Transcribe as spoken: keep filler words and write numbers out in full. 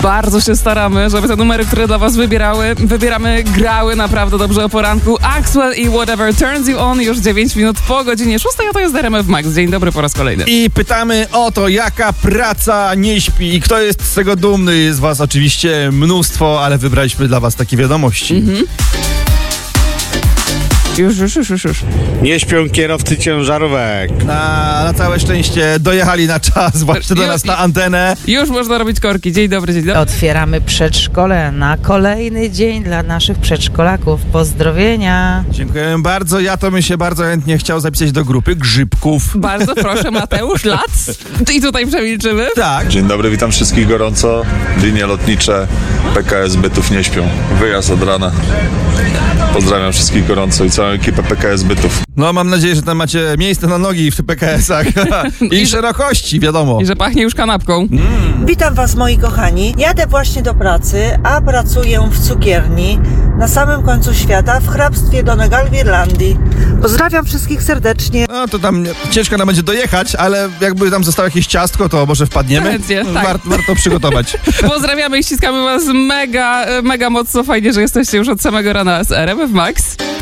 Bardzo się staramy, żeby te numery, które dla was wybierały, wybieramy, grały naprawdę dobrze o poranku. Axwell i Whatever Turns You On już dziewięć minut po godzinie szóstej, a to jest D R M F Max. Dzień dobry po raz kolejny. I pytamy o to, jaka praca nie śpi i kto jest z tego dumny. Jest was oczywiście mnóstwo, ale wybraliśmy dla was takie wiadomości. Mhm. Już, już, już, już, już. Nie śpią kierowcy ciężarówek. Na, na całe szczęście dojechali na czas właśnie do Ju- nas na antenę. Już można robić korki. Dzień dobry, dzień dobry. Otwieramy przedszkole na kolejny dzień dla naszych przedszkolaków. Pozdrowienia. Dziękujemy bardzo. Ja to bym się bardzo chętnie chciał zapisać do grupy grzybków. Bardzo proszę, Mateusz Lac. I tutaj przemilczymy. Tak. Dzień dobry, witam wszystkich gorąco. Linie lotnicze P K S Bytów nie śpią. Wyjazd od rana. Pozdrawiam wszystkich gorąco i całą ekipę P K S Bytów. No mam nadzieję, że tam macie miejsce na nogi w P K S-ach. I, I szerokości, wiadomo. I że pachnie już kanapką. Mm. Witam was, moi kochani. Jadę właśnie do pracy, a pracuję w cukierni na samym końcu świata w hrabstwie Donegal w Irlandii. Pozdrawiam wszystkich serdecznie. No to tam ciężko nam będzie dojechać, ale jakby tam zostało jakieś ciastko, to może wpadniemy. Chętnie, War, tak. Warto przygotować. Pozdrawiamy i ściskamy was mega, mega mocno. Fajnie, że jesteście już od samego rana z R M F Max.